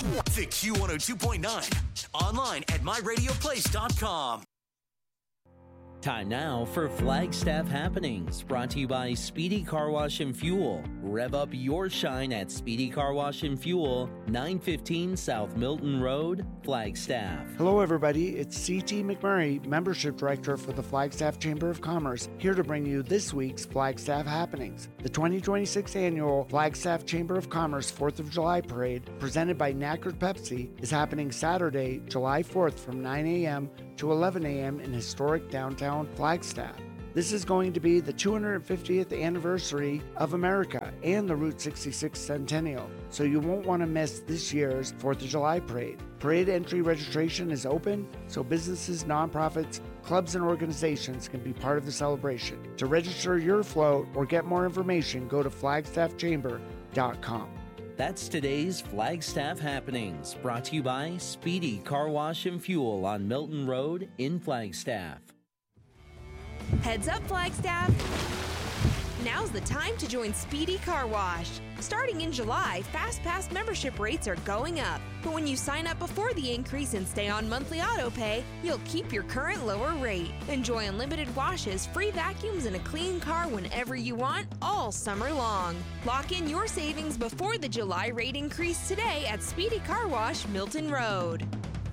The Q102.9. Online at myradioplace.com. Time now for Flagstaff Happenings, brought to you by Speedy Car Wash and Fuel. Rev up your shine at Speedy Car Wash and Fuel, 915 South Milton Road, Flagstaff. Hello everybody, it's C.T. McMurray, Membership Director for the Flagstaff Chamber of Commerce, here to bring you this week's Flagstaff Happenings. The 2026 annual Flagstaff Chamber of Commerce 4th of July Parade, presented by Knackered Pepsi, is happening Saturday, July 4th from 9 a.m. to 11 a.m. in historic downtown Flagstaff. This is going to be the 250th anniversary of America and the Route 66 Centennial, so you won't want to miss this year's 4th of July Parade. Parade entry registration is open, so businesses, nonprofits, clubs, and organizations can be part of the celebration. To register your float or get more information, go to flagstaffchamber.com. That's today's Flagstaff Happenings, brought to you by Speedy Car Wash and Fuel on Milton Road in Flagstaff. Heads up, Flagstaff! Now's the time to join Speedy Car Wash. Starting in July, FastPass membership rates are going up. But when you sign up before the increase and stay on monthly auto pay, you'll keep your current lower rate. Enjoy unlimited washes, free vacuums, and a clean car whenever you want, all summer long. Lock in your savings before the July rate increase today at Speedy Car Wash, Milton Road.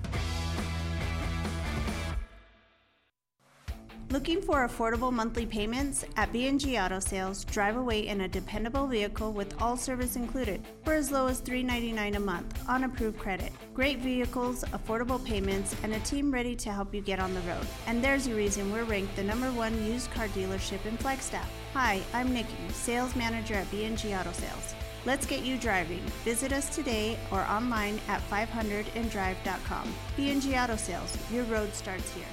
Looking for affordable monthly payments? At B&G Auto Sales, drive away in a dependable vehicle with all service included for as low as $3.99 a month on approved credit. Great vehicles, affordable payments, and a team ready to help you get on the road. And there's a reason we're ranked the #1 used car dealership in Flagstaff. Hi, I'm Nikki, Sales Manager at B&G Auto Sales. Let's get you driving. Visit us today or online at 500andrive.com. B&G Auto Sales, your road starts here.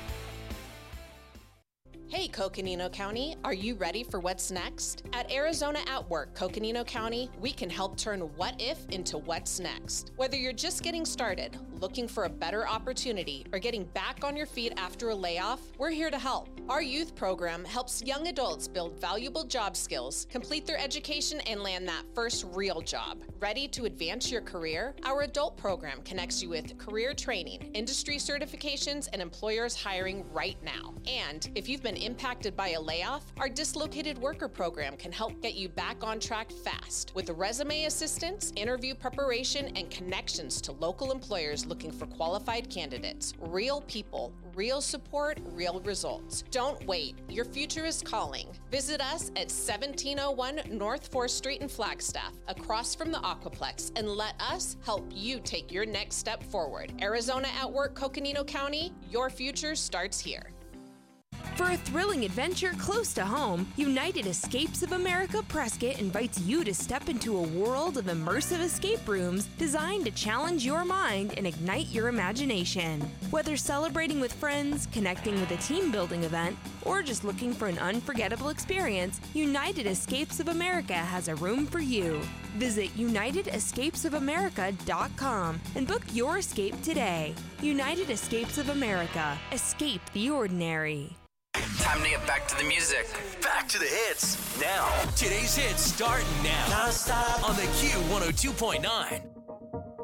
Hey Coconino County, are you ready for what's next? At Arizona at Work, Coconino County, we can help turn what if into what's next. Whether you're just getting started, looking for a better opportunity, or getting back on your feet after a layoff, we're here to help. Our youth program helps young adults build valuable job skills, complete their education, and land that first real job. Ready to advance your career? Our adult program connects you with career training, industry certifications, and employers hiring right now. And if you've been impacted by a layoff, our dislocated worker program can help get you back on track fast with resume assistance, interview preparation, and connections to local employers looking for qualified candidates. Real people, real support, real results. Don't wait. Your future is calling. Visit us at 1701 North 4th Street in Flagstaff, across from the Aquaplex, and let us help you take your next step forward. Arizona at Work, Coconino County, your future starts here. For a thrilling adventure close to home, United Escapes of America Prescott invites you to step into a world of immersive escape rooms designed to challenge your mind and ignite your imagination. Whether celebrating with friends, connecting with a team-building event, or just looking for an unforgettable experience, United Escapes of America has a room for you. Visit UnitedEscapesOfAmerica.com and book your escape today. United Escapes of America. Escape the ordinary. Time to get back to the music. Back to the hits. Now, today's hits start now. On the Q102.9.